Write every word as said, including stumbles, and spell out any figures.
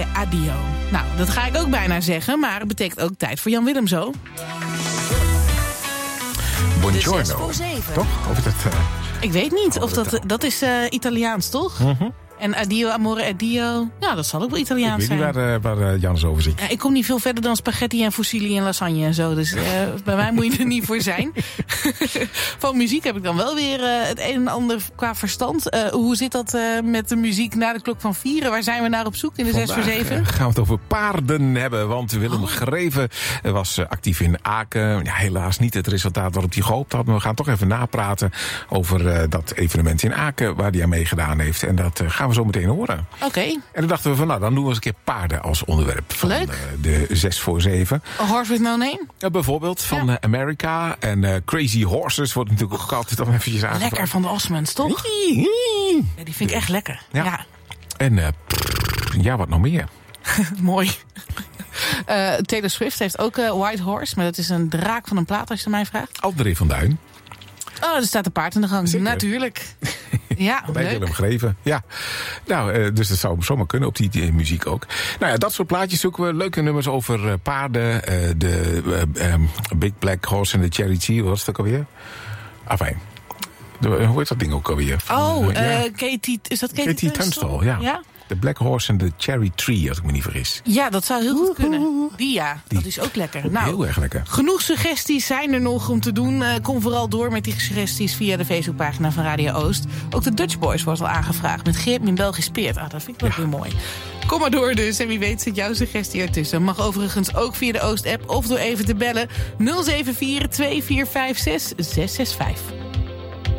Adio. Nou, dat ga ik ook bijna zeggen, maar het betekent ook tijd voor Jan Willem zo. Buongiorno, toch? Of is dat, uh... Ik weet niet, oh, of dat, dat, dat is uh, Italiaans, toch? Uh-huh. En adio, amore, adio. Ja, dat zal ook wel Italiaans zijn. Ik weet niet waar, uh, waar uh, Jan zo over ziet. Ja, ik kom niet veel verder dan spaghetti en fusilli en lasagne en zo. Dus uh, bij mij moet je er niet voor zijn. Van muziek heb ik dan wel weer uh, het een en ander qua verstand. Uh, hoe zit dat uh, met de muziek na de klok van vieren? Waar zijn we naar op zoek in de Vandaag, zes voor zeven? Uh, gaan we het over paarden hebben. Want Willem oh. Greven was uh, actief in Aken. Ja, helaas niet het resultaat waarop hij gehoopt had. Maar we gaan toch even napraten over uh, dat evenement in Aken waar hij aan meegedaan heeft. En dat uh, gaan we zo meteen horen. Oké. Okay. En dan dachten we van, nou, dan doen we eens een keer paarden als onderwerp van Leuk. Uh, de zes voor zeven. A Horse with No Name? Uh, bijvoorbeeld van ja. uh, America. En uh, Crazy Horses wordt natuurlijk ook altijd al eventjes aangevraagd. Lekker van de Osmonds, toch? Ja, die vind ik echt lekker. Ja. ja. En uh, pff, ja, wat nog meer? Mooi. Uh, Taylor Swift heeft ook uh, White Horse. Maar dat is een draak van een plaat, als je mij vraagt. André van Duin. Oh, er staat een paard in de gang. Zeker. Natuurlijk. Ja, bij leuk. Willem Greven. Ja. Nou, uh, dus dat zou zomaar kunnen op die, die muziek ook. Nou ja, dat soort plaatjes zoeken we. Leuke nummers over uh, paarden. Uh, de uh, um, Big Black Horse en de Cherry Tree. Wat is dat ook alweer? Afijn. De, hoe heet dat ding ook alweer? Van, oh, uh, ja. Katie, is dat Katie, Katie Tunstall? Ja. ja. De Black Horse en de Cherry Tree, als ik me niet vergis. Ja, dat zou heel goed kunnen. Die ja, die. Dat is ook lekker. Nou, heel erg lekker. Genoeg suggesties zijn er nog om te doen. Uh, kom vooral door met die suggesties via de Facebookpagina van Radio Oost. Ook de Dutch Boys wordt al aangevraagd met Geert min Belgisch Peert. Ah, dat vind ik wel ja. heel mooi. Kom maar door dus en wie weet zit jouw suggestie ertussen. Mag overigens ook via de Oost-app of door even te bellen nul zeven vier twee vier vijf zes zes zes vijf.